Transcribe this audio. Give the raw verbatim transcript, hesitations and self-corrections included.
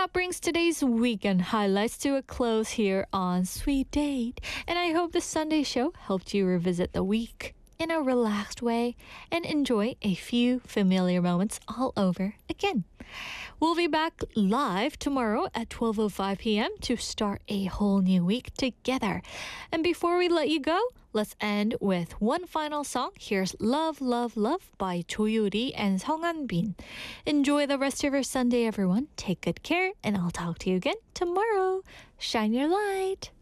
that brings today's weekend highlights to a close here on Sweet Date. And I hope the Sunday show helped you revisit the week in a relaxed way and enjoy a few familiar moments all over again. We'll be back live tomorrow at twelve oh five p.m. to start a whole new week together. And before we let you go, let's end with one final song. Here's Love, Love, Love by Jo Yuri and Song Han-bin. Enjoy the rest of your Sunday, everyone. Take good care, and I'll talk to you again tomorrow. Shine your light.